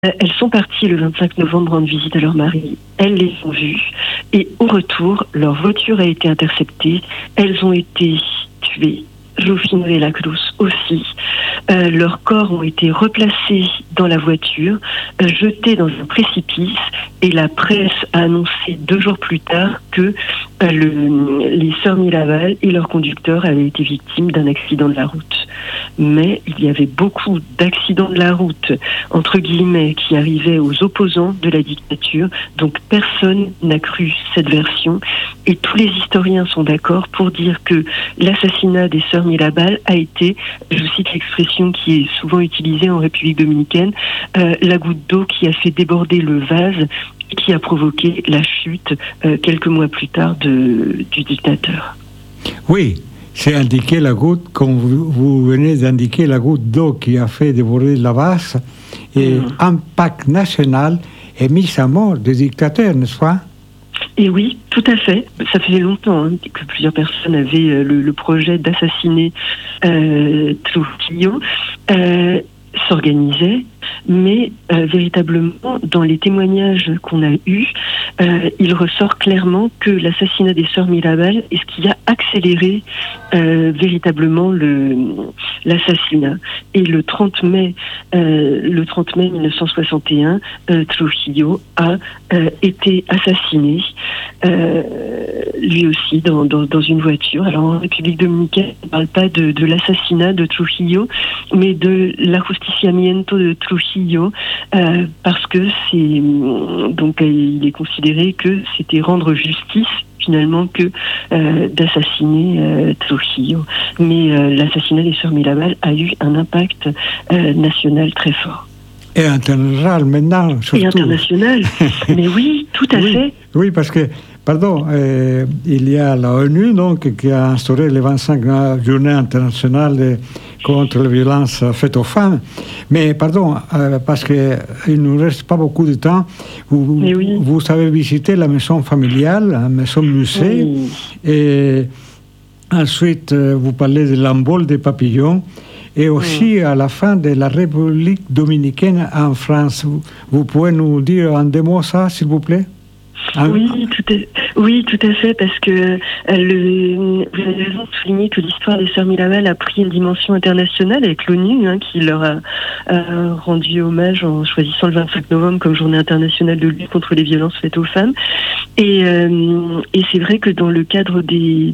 Elles sont parties le 25 novembre rendre visite à leur mari. Elles les ont vues et au retour, leur voiture a été interceptée. Elles ont été tuées. Rufino de la Cruz aussi. Leurs corps ont été replacés dans la voiture, jetés dans un précipice, et la presse a annoncé 2 jours plus tard que les sœurs Mirabal et leur conducteur avaient été victimes d'un accident de la route. Mais il y avait beaucoup d'accidents de la route, entre guillemets, qui arrivaient aux opposants de la dictature, donc personne n'a cru cette version, et tous les historiens sont d'accord pour dire que l'assassinat des sœurs Mirabal a été, je cite l'expression qui est souvent utilisée en République dominicaine, la goutte d'eau qui a fait déborder le vase et qui a provoqué la chute quelques mois plus tard du dictateur. Oui, c'est indiqué la goutte, comme vous venez d'indiquer, la goutte d'eau qui a fait déborder la vase et impact national et mise à mort des dictateurs, n'est-ce pas? Et oui, tout à fait. Ça faisait longtemps que plusieurs personnes avaient le projet d'assassiner Trujillo, s'organisaient, mais véritablement, dans les témoignages qu'on a eus, il ressort clairement que l'assassinat des sœurs Mirabal est ce qui a accéléré véritablement l'assassinat. Et le 30 mai 1961, Trujillo a été assassiné, lui aussi, dans une voiture. Alors en République dominicaine, on ne parle pas de l'assassinat de Trujillo, mais de l'ajusticiamiento de Trujillo, parce que il est considéré que c'était rendre justice finalement que d'assassiner Trujillo. Mais l'assassinat des sœurs Mirabal a eu un impact national très fort. Et international maintenant, surtout. Et international, mais oui, tout à fait. Oui, parce que, il y a la ONU donc, qui a instauré les 25 journées internationales contre la violence faite aux femmes. Mais parce qu'il ne nous reste pas beaucoup de temps, vous savez visiter la maison familiale, la maison musée, et ensuite vous parlez de l'envol des papillons, et aussi à la fin de la République dominicaine en France. Vous pouvez nous dire en 2 mots ça, s'il vous plaît? Oui, tout à fait, parce que vous avez raison de souligner que l'histoire des sœurs Mirabal a pris une dimension internationale avec l'ONU, qui leur a rendu hommage en choisissant le 25 novembre comme journée internationale de lutte contre les violences faites aux femmes. Et c'est vrai que dans le cadre de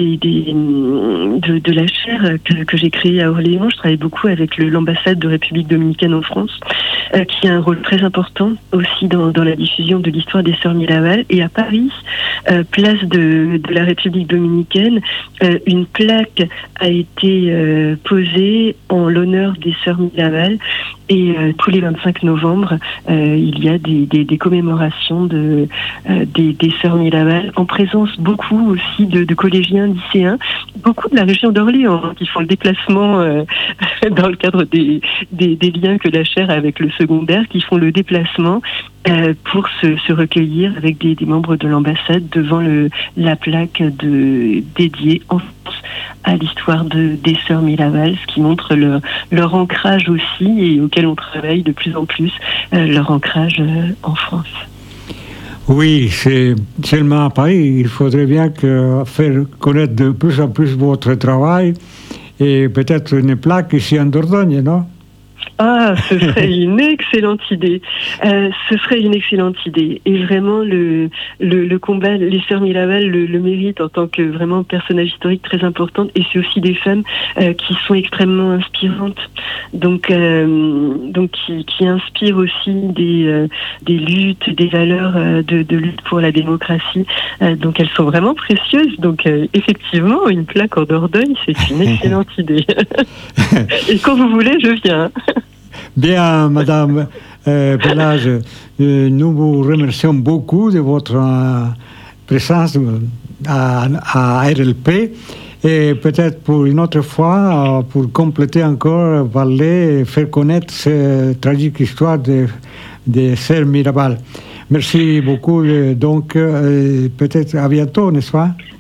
la chaire que j'ai créée à Orléans, je travaille beaucoup avec l'ambassade de République dominicaine en France, qui a un rôle très important aussi dans la diffusion de l'histoire des sœurs Mirabal. Et à Paris, place de la République dominicaine, une plaque a été posée en l'honneur des sœurs Mirabal. Et tous les 25 novembre, il y a des commémorations des sœurs Mirabal, en présence beaucoup aussi de collégiens, lycéens, beaucoup de la région d'Orléans, qui font le déplacement dans le cadre des liens que la chaire a avec le secondaire, qui font le déplacement pour se recueillir avec des membres de l'ambassade devant la plaque dédiée en France à l'histoire des sœurs Mirabal, ce qui montre leur ancrage aussi, et auquel on travaille de plus en plus, leur ancrage en France. Oui, c'est seulement à Paris. Il faudrait bien faire connaître de plus en plus votre travail, et peut-être une plaque ici en Dordogne, non? Ah, ce serait une excellente idée. Ce serait une excellente idée. Et vraiment, le combat, les sœurs Mirabal le méritent en tant que vraiment personnage historique très importante. Et c'est aussi des femmes qui sont extrêmement inspirantes. Donc qui inspirent aussi des luttes, des valeurs de lutte pour la démocratie. Donc elles sont vraiment précieuses. Donc effectivement, une plaque en Dordogne, c'est une excellente idée. Et quand vous voulez, je viens. Bien, Madame Pelage, nous vous remercions beaucoup de votre présence à RLP, et peut-être pour une autre fois, pour compléter encore, parler et faire connaître cette tragique histoire des sœurs Mirabal. Merci beaucoup, donc peut-être à bientôt, n'est-ce pas?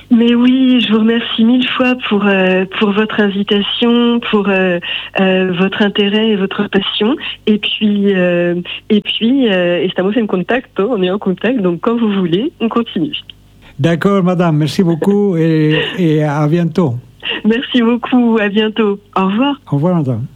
Mais oui, je vous remercie mille fois pour votre invitation, pour votre intérêt et votre passion. Et puis, estamos en contacto, on est en contact, donc quand vous voulez, on continue. D'accord, madame, merci beaucoup et à bientôt. Merci beaucoup, à bientôt. Au revoir. Au revoir, madame.